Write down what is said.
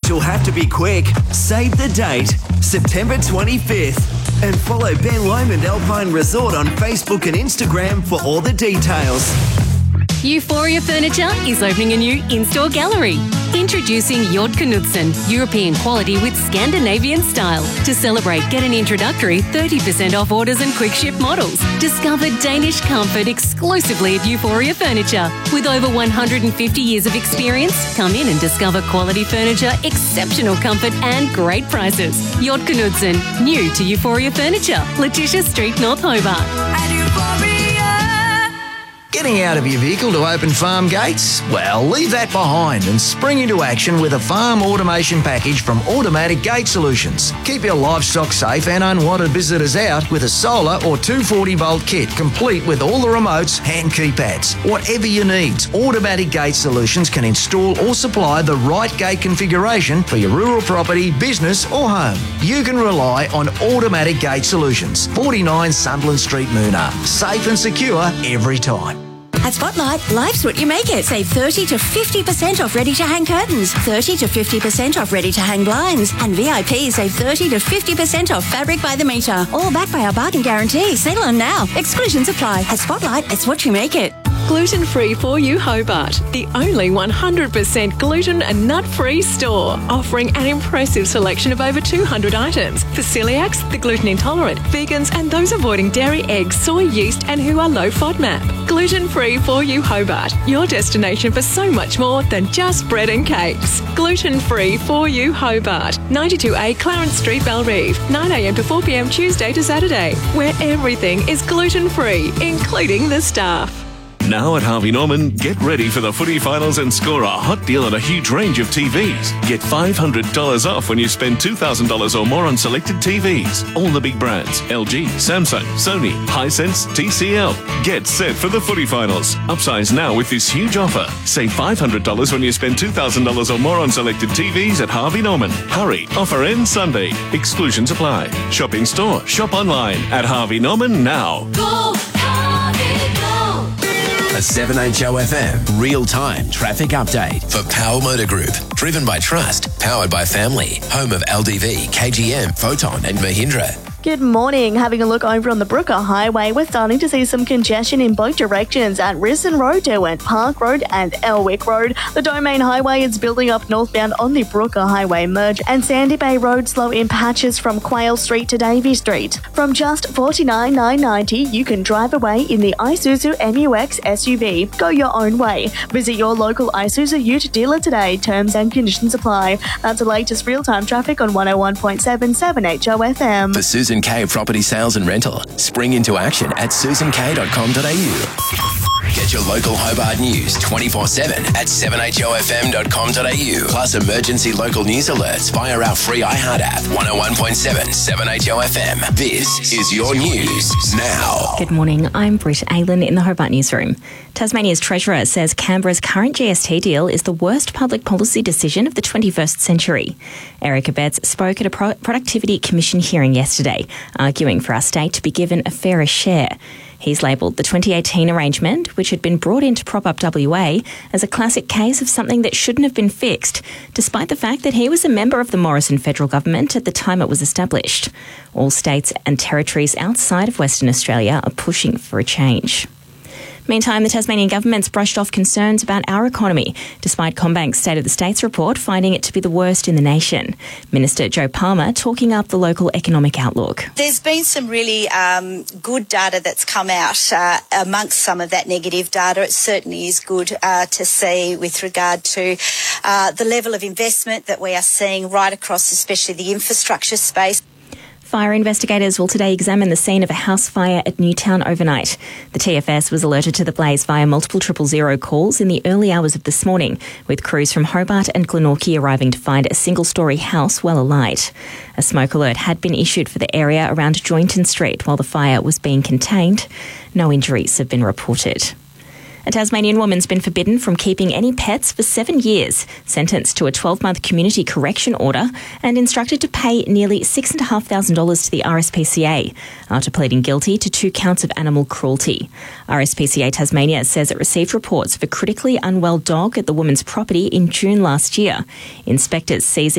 you'll have to be quick. Save the date, September 25th. And follow Ben Lomond Alpine Resort on Facebook and Instagram for all the details. Euphoria Furniture is opening a new in-store gallery. Introducing Jord Knudsen, European quality with Scandinavian style. To celebrate, get an introductory 30% off orders and quick ship models. Discover Danish comfort exclusively at Euphoria Furniture. With over 150 years of experience, come in and discover quality furniture, exceptional comfort and great prices. Jord Knudsen, new to Euphoria Furniture, Letitia Street, North Hobart. Getting out of your vehicle to open farm gates? Well, leave that behind and spring into action with a farm automation package from Automatic Gate Solutions. Keep your livestock safe and unwanted visitors out with a solar or 240-volt kit complete with all the remotes and keypads. Whatever you need, Automatic Gate Solutions can install or supply the right gate configuration for your rural property, business or home. You can rely on Automatic Gate Solutions, 49 Sunderland Street, Moona. Safe and secure every time. At Spotlight, life's what you make it. Save 30 to 50% off ready-to-hang curtains, 30 to 50% off ready-to-hang blinds, and VIP save 30 to 50% off fabric by the metre. All backed by our bargain guarantee. Sail on now. Exclusions apply. At Spotlight, it's what you make it. Gluten-free for you, Hobart, the only 100% gluten and nut-free store, offering an impressive selection of over 200 items for celiacs, the gluten intolerant, vegans and those avoiding dairy, eggs, soy, yeast and who are low FODMAP. Gluten-free for you, Hobart, your destination for so much more than just bread and cakes. Gluten-free for you, Hobart, 92A Clarence Street, Bellerive, 9am to 4pm Tuesday to Saturday, where everything is gluten-free, including the staff. Now at Harvey Norman, get ready for the footy finals and score a hot deal on a huge range of TVs. Get $500 off when you spend $2,000 or more on selected TVs. All the big brands, LG, Samsung, Sony, Hisense, TCL. Get set for the footy finals. Upsize now with this huge offer. Save $500 when you spend $2,000 or more on selected TVs at Harvey Norman. Hurry, offer ends Sunday. Exclusions apply. Shop in store, shop online at Harvey Norman now. Go, Harvey, go! A 7HOFM real-time traffic update for Power Motor Group. Driven by trust, powered by family. Home of LDV, KGM, Photon and Mahindra. Good morning. Having a look over on the Brooker Highway, we're starting to see some congestion in both directions at Risdon Road, Derwent Park Road and Elwick Road. The Domain Highway is building up northbound on the Brooker Highway merge, and Sandy Bay Road slow in patches from Quayle Street to Davey Street. From just $49,990, you can drive away in the Isuzu MUX SUV. Go your own way. Visit your local Isuzu Ute dealer today. Terms and conditions apply. That's the latest real-time traffic on 101.7 7HOFM. For Susan K Property Sales and Rental. Spring into action at susank.com.au. Get your local Hobart news 24/7 at 7HOFM.com.au. Plus emergency local news alerts via our free iHeart app. 101.7 7HOFM. This is your news now. Good morning. I'm Britt Aylan in the Hobart Newsroom. Tasmania's Treasurer says Canberra's current GST deal is the worst public policy decision of the 21st century. Eric Abetz spoke at a Productivity Commission hearing yesterday, arguing for our state to be given a fairer share. He's labelled the 2018 arrangement, which had been brought in to prop up WA, as a classic case of something that shouldn't have been fixed, despite the fact that he was a member of the Morrison federal government at the time it was established. All states and territories outside of Western Australia are pushing for a change. Meantime, the Tasmanian government's brushed off concerns about our economy, despite CommBank's State of the States report finding it to be the worst in the nation. Minister Joe Palmer talking up the local economic outlook. There's been some really good data that's come out amongst some of that negative data. It certainly is good to see with regard to the level of investment that we are seeing right across, especially the infrastructure space. Fire investigators will today examine the scene of a house fire at Newtown overnight. The TFS was alerted to the blaze via multiple 000 calls in the early hours of this morning, with crews from Hobart and Glenorchy arriving to find a single-storey house well alight. A smoke alert had been issued for the area around Joynton Street while the fire was being contained. No injuries have been reported. A Tasmanian woman's been forbidden from keeping any pets for 7 years, sentenced to a 12-month community correction order and instructed to pay nearly $6,500 to the RSPCA after pleading guilty to 2 counts of animal cruelty. RSPCA Tasmania says it received reports of a critically unwell dog at the woman's property in June last year. Inspectors seizing